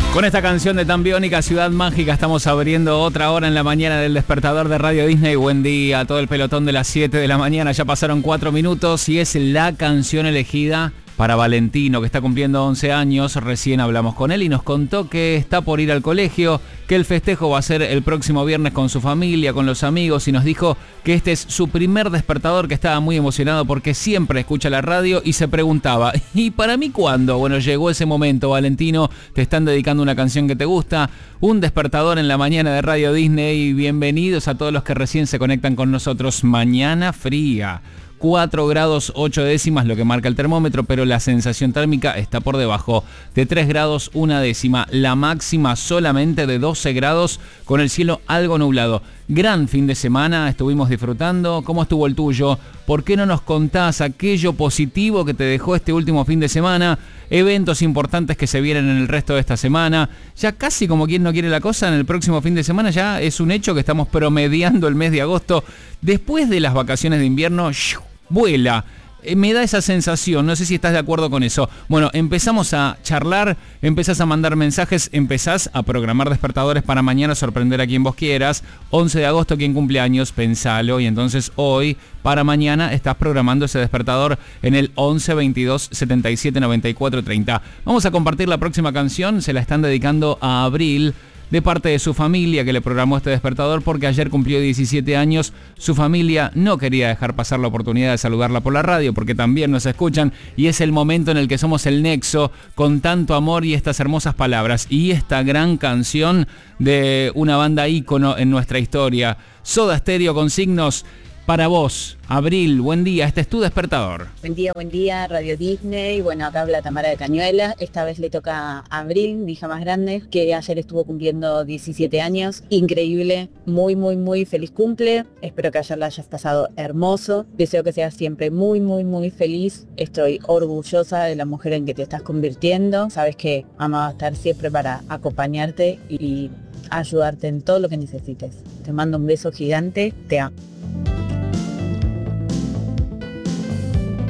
Con esta canción de Tan Biónica, Ciudad Mágica, estamos abriendo otra hora en la mañana del despertador de Radio Disney. Buen día a todo el pelotón de las 7 de la mañana. Ya pasaron 4 minutos y es la canción elegida para Valentino, que está cumpliendo 11 años. Recién hablamos con él y nos contó que está por ir al colegio, que el festejo va a ser el próximo viernes con su familia, con los amigos, y nos dijo que este es su primer despertador, que estaba muy emocionado porque siempre escucha la radio y se preguntaba, ¿y para mí cuándo? Bueno, llegó ese momento, Valentino, te están dedicando una canción que te gusta, un despertador en la mañana de Radio Disney. Bienvenidos a todos los que recién se conectan con nosotros. Mañana fría. 4 grados 8 décimas lo que marca el termómetro, pero la sensación térmica está por debajo de 3 grados 1 décima. La máxima solamente de 12 grados con el cielo algo nublado. Gran fin de semana, estuvimos disfrutando. ¿Cómo estuvo el tuyo? ¿Por qué no nos contás aquello positivo que te dejó este último fin de semana? Eventos importantes que se vienen en el resto de esta semana. Ya casi como quien no quiere la cosa, en el próximo fin de semana ya es un hecho que estamos promediando el mes de agosto. Después de las vacaciones de invierno, vuela. Me da esa sensación, no sé si estás de acuerdo con eso. Bueno, empezamos a charlar, empezás a mandar mensajes, empezás a programar despertadores para mañana, sorprender a quien vos quieras. 11 de agosto, quien cumple años, pensalo. Y entonces hoy, para mañana, estás programando ese despertador en el 11 22 77 94 30. Vamos a compartir la próxima canción, se la están dedicando a Abril, de parte de su familia, que le programó este despertador porque ayer cumplió 17 años. Su familia no quería dejar pasar la oportunidad de saludarla por la radio porque también nos escuchan y es el momento en el que somos el nexo con tanto amor y estas hermosas palabras y esta gran canción de una banda ícono en nuestra historia. Soda Stereo con Signos. Para vos, Abril, buen día, este es tu despertador. Buen día, Radio Disney. Bueno, acá habla Tamara de Cañuelas. Esta vez le toca a Abril, mi hija más grande, que ayer estuvo cumpliendo 17 años. Increíble, muy feliz cumple. Espero que ayer la hayas pasado hermoso. Deseo que seas siempre muy feliz. Estoy orgullosa de la mujer en que te estás convirtiendo. Sabes que mamá va a estar siempre para acompañarte y ayudarte en todo lo que necesites. Te mando un beso gigante, te amo.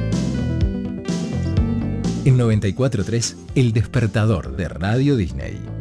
En 94.3, El Despertador de Radio Disney.